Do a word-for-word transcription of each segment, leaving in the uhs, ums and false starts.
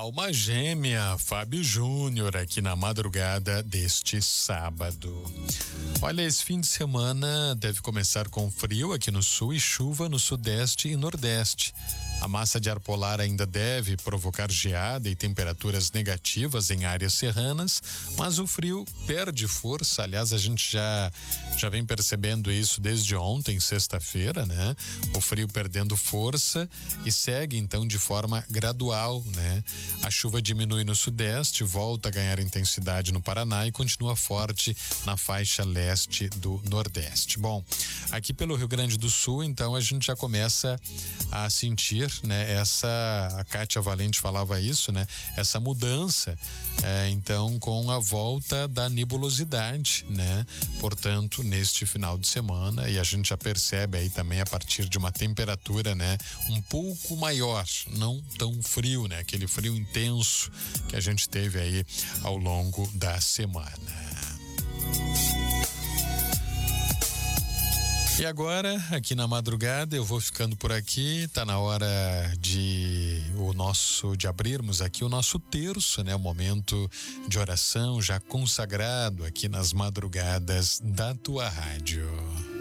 Alma gêmea, Fábio Júnior, aqui na madrugada deste sábado. Olha, esse fim de semana deve começar com frio aqui no sul e chuva no sudeste e nordeste. A massa de ar polar ainda deve provocar geada e temperaturas negativas em áreas serranas, mas o frio perde força. Aliás, a gente já, já vem percebendo isso desde ontem, sexta-feira, né? O frio perdendo força e segue então de forma gradual, né? A chuva diminui no sudeste, volta a ganhar intensidade no Paraná e continua forte na faixa leste do nordeste. Bom, aqui pelo Rio Grande do Sul, então a gente já começa a sentir, né? Essa, a Kátia Valente falava isso, né? Essa mudança, é, então com a volta da nebulosidade, né? Portanto, neste final de semana, e a gente já percebe aí também a partir de uma temperatura, né? Um pouco maior, não tão frio, né? Aquele frio intenso que a gente teve aí ao longo da semana. E agora, aqui na madrugada, eu vou ficando por aqui. Tá na hora de o nosso de abrirmos aqui o nosso terço, né? O momento de oração já consagrado aqui nas madrugadas da tua rádio.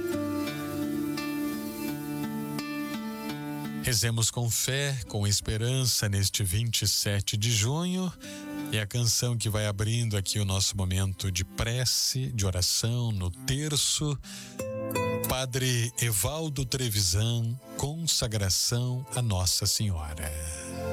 Rezemos com fé, com esperança neste vinte e sete de junho. E a canção que vai abrindo aqui o nosso momento de prece, de oração no terço, Padre Evaldo Trevisan, consagração a Nossa Senhora.